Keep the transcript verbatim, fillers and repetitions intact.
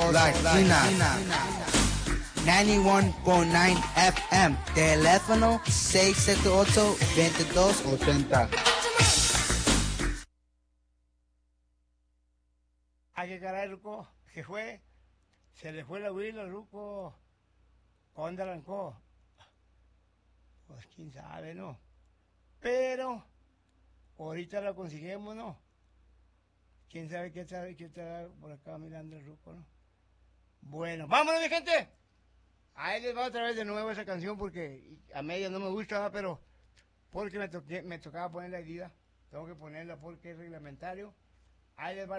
Latina. noventa y uno punto nueve F M. Teléfono seis siete ocho, veintidós ochenta. ¿A qué caray, Ruco? ¿Qué fue? Se le fue la huila, Ruco. ¿Cuándo arrancó? Pues quién sabe, ¿no? Pero ahorita la conseguimos, ¿no? ¿Quién sabe qué sabe qué está por acá mirando el Ruco, ¿no? Bueno, vámonos, mi gente. Ahí les va otra vez de nuevo esa canción porque a media no me gusta, pero porque me, toqué, me tocaba poner la herida. Tengo que ponerla porque es reglamentario. Ahí les va la